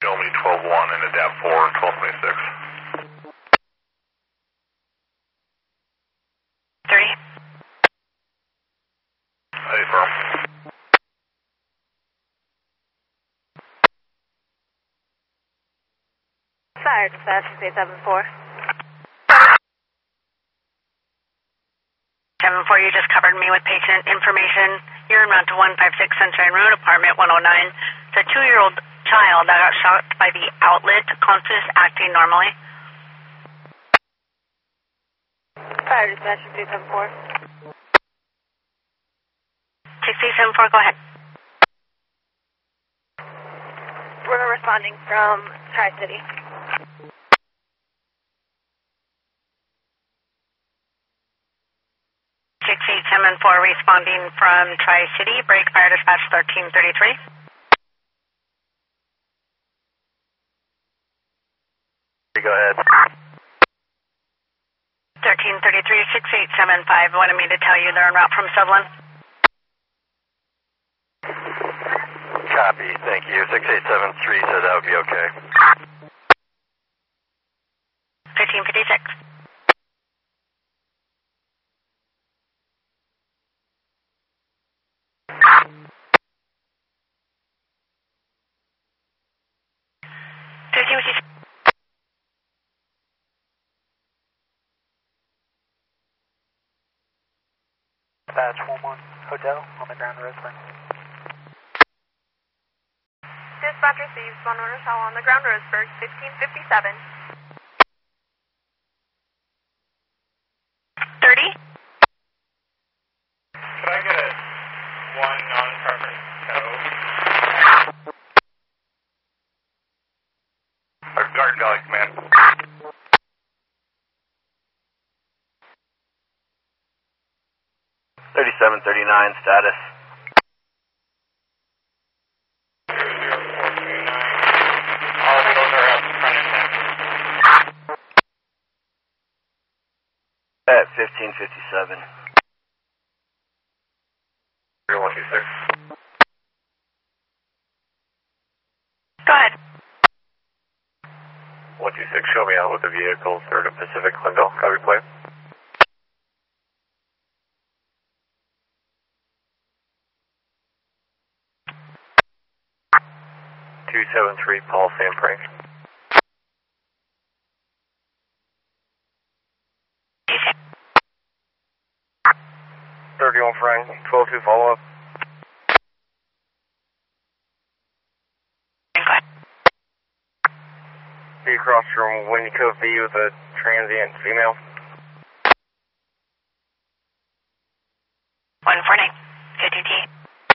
Show me 12-1 and adapt 4, 1226. 30. Hey, firm. Fire dispatch 6874. 74, you just covered me with patient information. You're en route to 156 Sunshine Road, apartment 109. It's a 2-year-old child that got shocked by the outlet, conscious, acting normally. Fire dispatch 6874. 6874, go ahead. We're responding from Tri-City. 6874 responding from Tri-City, break fire dispatch 1333. Go ahead. 1333, 6875 wanted me to tell you they're en route from Sutherland. Copy, thank you. 6873 said that would be okay. 1556. Dispatch 11 Hotel on the ground Roseburg. Dispatch receives 1 Hotel on the ground Roseburg, 1557. 30. Could I get one non-carbon tow? Guard Valley Command. 3739 status. 20429. All wheels are up front and back. At 1557. 126. Go ahead. 126, show me out with the vehicle, 3rd and Pacific, Glendale. Copy plane. .273 Paul Sam Frank. 31 Frank, 12-2 follow up. Go ahead. Be across from Windy Cove V with a transient female. 149. 52T.